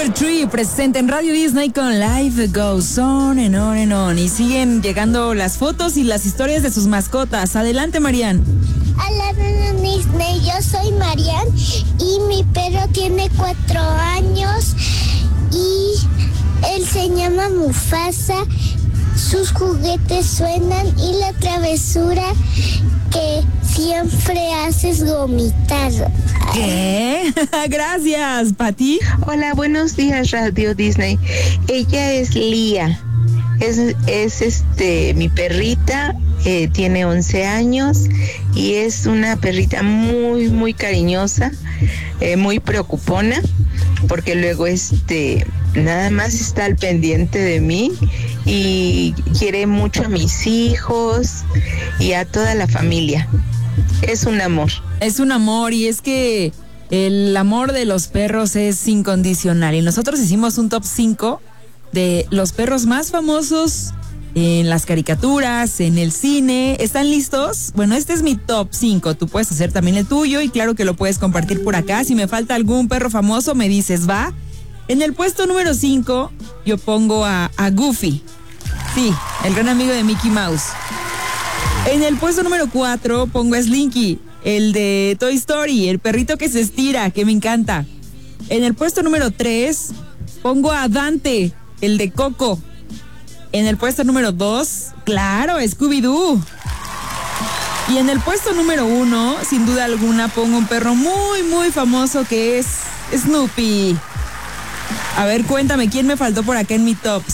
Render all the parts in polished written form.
Oliver Tree presente en Radio Disney con Life Goes On and On and On. Y siguen llegando las fotos y las historias de sus mascotas. Adelante, Marian. Hola, Disney. Yo soy Marian y mi perro tiene 4 años y él se llama Mufasa. Sus juguetes suenan y la travesura que siempre haces vomitar. ¿Qué? Gracias, Pati. Hola, buenos días, Radio Disney. Ella es Lía. Es mi perrita, tiene 11 años y es una perrita muy, muy cariñosa, muy preocupona, porque luego nada más está al pendiente de mí y quiere mucho a mis hijos y a toda la familia. Es un amor. Es un amor, y es que el amor de los perros es incondicional. Y nosotros hicimos un top 5 de los perros más famosos en las caricaturas, en el cine. ¿Están listos? Bueno, este es mi top 5. Tú puedes hacer también el tuyo y claro que lo puedes compartir por acá. Si me falta algún perro famoso, me dices, va. En el puesto número 5, yo pongo a Goofy. Sí, el gran amigo de Mickey Mouse. En el puesto número 4 pongo a Slinky, el de Toy Story, el perrito que se estira, que me encanta. En el puesto número 3 pongo a Dante, el de Coco. En el puesto número 2, claro, Scooby-Doo. Y en el puesto número 1, sin duda alguna, pongo un perro muy, muy famoso que es Snoopy. A ver, cuéntame, ¿quién me faltó por acá en mi top?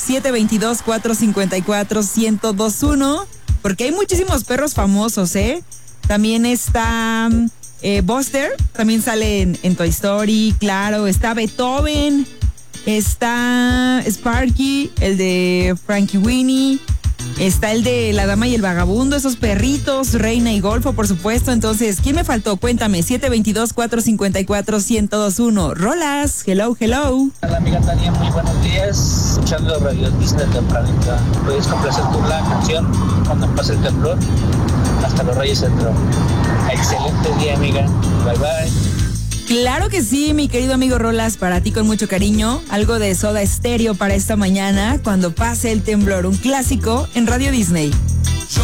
722-454-1021. Porque hay muchísimos perros famosos, ¿eh? También está Buster, también sale en Toy Story, claro. Está Beethoven, está Sparky, el de Frankenweenie. Está el de La Dama y el Vagabundo, esos perritos, Reina y Golfo, por supuesto. Entonces, ¿quién me faltó? Cuéntame, 722-454-1021. Rolas, hello, hello. Hola, amiga Tania, muy buenos días. Escuchando Radio Disney tempranito. ¿Puedes complacer tú la canción cuando pase el temblor? Hasta los Reyes entró. Excelente día, amiga. Bye, bye. Claro que sí, mi querido amigo Rolas, para ti con mucho cariño. Algo de Soda Stereo para esta mañana, cuando pase el temblor, un clásico en Radio Disney.